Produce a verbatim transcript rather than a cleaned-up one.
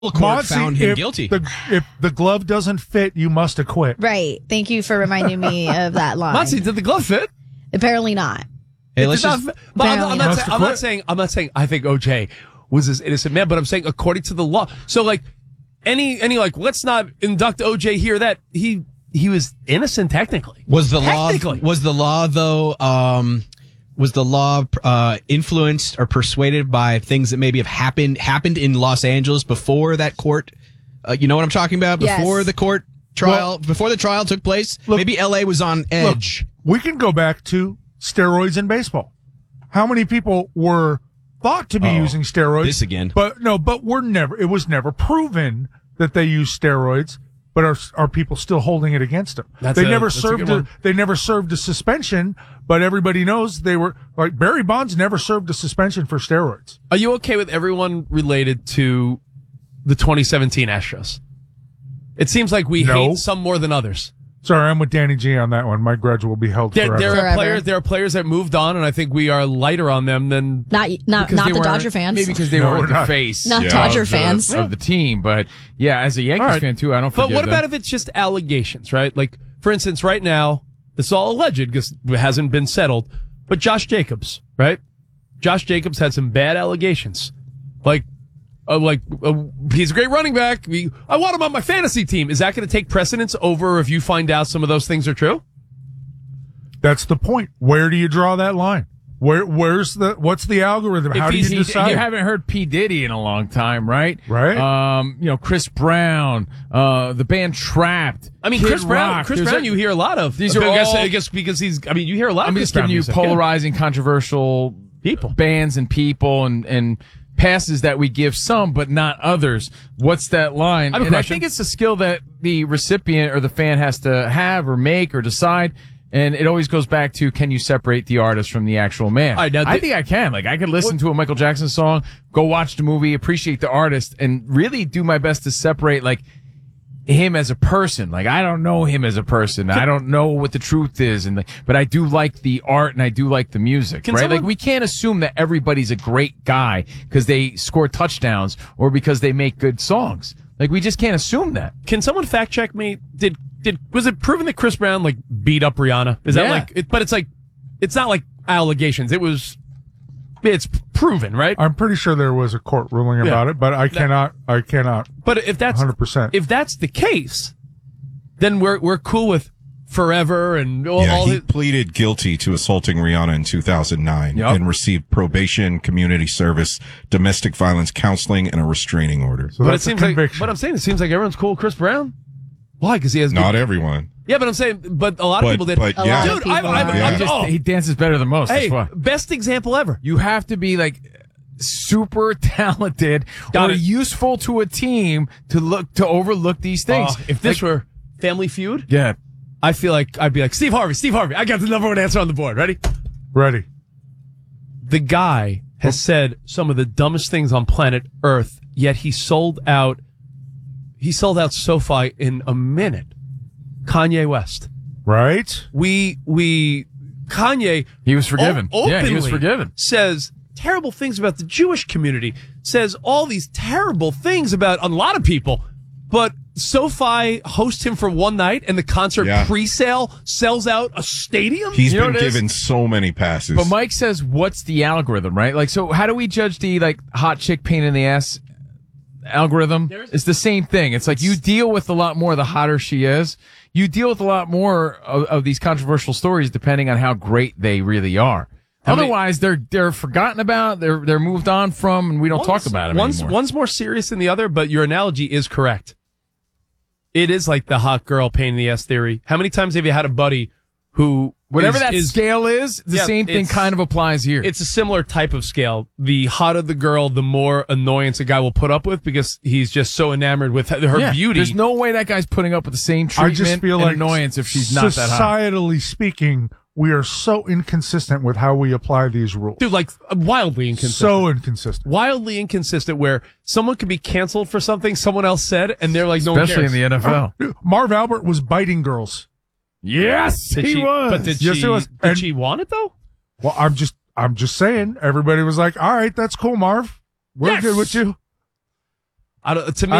court Monty, found him if guilty. The, if the glove doesn't fit, you must acquit. Right. Thank you for reminding me of that line. Monty, did the glove fit? Apparently not. Hey, It let's did not just, fit. But I'm, not- I'm, not Must saying, I'm acquit. not saying. I'm not saying. I think O J was this innocent man, but I'm saying according to the law. So like any any like let's not induct O J here. That he he was innocent technically. was the law Technically. was the law though um was the law uh influenced or persuaded by things that maybe have happened happened in Los Angeles before that court uh, you know what I'm talking about Yes. before the court trial Well, before the trial took place? look- Maybe L A was on edge. Look, we can go back to steroids in baseball. How many people were thought to be Oh, using steroids? this again. But no, but we're never, it was never proven that they used steroids, but are, are people still holding it against them? That's they a- never that's a served good a, one. they never served a suspension, but everybody knows they were, like Barry Bonds never served a suspension for steroids. Are you okay with everyone related to the twenty seventeen Astros? It seems like we No. hate some more than others. Sorry, I'm with Danny G on that one. My grudge will be held There, forever. there are Forever. players. There are players that moved on, and I think we are lighter on them than. Not not Because not they the weren't- Dodger fans. Maybe because they No, weren't we're the not. face Not Yeah, Dodger of the- fans. of the team. But yeah, as a Yankees All right. fan too, I don't But forgive what about them. if it's just allegations, right? Like, for instance, right now, this is all alleged because it hasn't been settled. But Josh Jacobs, right? Josh Jacobs had some bad allegations, like. Uh, like uh, he's a great running back. We, I want him on my fantasy team. Is that going to take precedence over if you find out some of those things are true? That's the point. Where do you draw that line? Where, where's the, what's the algorithm? If How do you he's- He- decide? You haven't heard P. Diddy in a long time, right? Right. Um, you know, Chris Brown, uh, the band Trapped. I mean, Kid Chris Brown. Rock. Chris There's Brown, a- you hear a lot of. These are I guess, all- I guess because he's. I mean, you hear a lot. I'm of just Chris Brown giving you music, yeah. polarizing, controversial People. bands and people and, and passes that we give some, but not others. What's that line? I have a and I question. think it's a skill that the recipient or the fan has to have or make or decide. And it always goes back to, can you separate the artist from the actual man? All right, now I the- think I can. Like, I could listen to a Michael Jackson song, go watch the movie, appreciate the artist, and really do my best to separate, like, him as a person. Like, I don't know him as a person. I don't know what the truth is, and like, but I do like the art and I do like the music, Can right? someone- Like, we can't assume that everybody's a great guy because they score touchdowns or because they make good songs. Like, we just can't assume that. Can someone fact check me? Did did was it proven that Chris Brown like beat up Rihanna? Is that Yeah. like? It, but it's like, it's not like allegations. It was. It's proven, right? I'm pretty sure there was a court ruling Yeah. about it, but I cannot, I cannot But if that's one hundred percent. if that's the case, then we're we're cool with forever and all, Yeah, all he his, pleaded guilty to assaulting Rihanna in two thousand nine Yep. and received probation, community service, domestic violence counseling, and a restraining order. So But it that's a seems like. conviction. But I'm saying it seems like everyone's cool with Chris Brown. Why? Because he has. Not good, everyone. yeah, but I'm saying, but a lot of But- people did. but A yeah. lot of Dude, I'm, people I'm, are. Yeah. I'm, He just- oh, he dances better than most. hey, That's why. best example ever. You have to be like super talented Got or it. useful to a team to look to overlook these things. Oh, if this Like, were Family Feud, yeah, I feel like I'd be like Steve Harvey. Steve Harvey. I got the number one answer on the board. Ready? Ready. The guy has said some of the dumbest things on planet Earth, yet he sold out. He sold out SoFi in a minute. Kanye West. Right? We we Kanye. he was forgiven. o- yeah, he was openly forgiven. Says terrible things about the Jewish community. Says all these terrible things about a lot of people, but SoFi hosts him for one night, and the concert Yeah. pre-sale sells out a stadium. He's You know been what it is? given so many passes. But Mike says, "What's the algorithm?" Right? Like, so how do we judge the like hot chick pain in the ass algorithm? It's the same thing. It's like you deal with a lot more the hotter she is. You deal with a lot more of, of these controversial stories depending on how great they really are. How many- Otherwise, they're they're forgotten about. They're they're moved on from, and we don't talk about them one's, anymore. One's more serious than the other, but your analogy is correct. It is like the hot girl pain in the ass theory. How many times have you had a buddy who Whatever is- that is- scale is, the Yeah, same thing it's- kind of applies here. It's a similar type of scale. The hotter the girl, the more annoyance a guy will put up with because he's just so enamored with her Yeah, beauty. There's no way that guy's putting up with the same I treatment just feel and like annoyance if she's not that hot. societally speaking, we are so inconsistent with how we apply these rules. Dude, like wildly inconsistent. So inconsistent. wildly inconsistent where someone could be canceled for something someone else said and they're like, no one Especially in cares. the N F L. Marv Albert was biting girls. Yes, Did he she, was. But did Yes, she, he was. did And- she want it though? Well, I'm just, I'm just saying. Everybody was like, "All right, that's cool, Marv. We're Yes. good with you." I don't, to me,